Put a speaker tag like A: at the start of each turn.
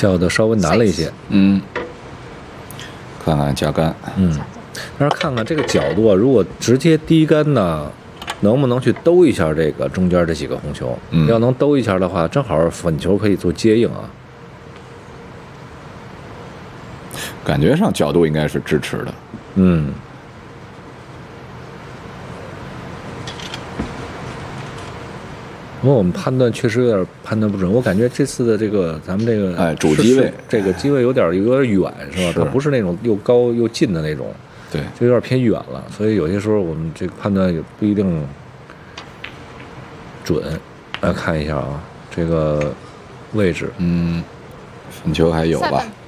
A: 叫的稍微难了一些。
B: 看看加杆。
A: 但是看看这个角度啊，如果直接低杆呢，能不能去兜一下这个中间这几个红球？要能兜一下的话，正好粉球可以做接应啊。
B: 感觉上角度应该是支持的。
A: 不过我们判断确实有点判断不准，我感觉这次的这个咱们这个
B: 主机位
A: 这个机位有点远，是吧？它不是那种又高又近的那种，
B: 对，
A: 就有点偏远了，所以有些时候我们这个判断也不一定准。来看一下啊，这个位置，
B: 粉球还有吧？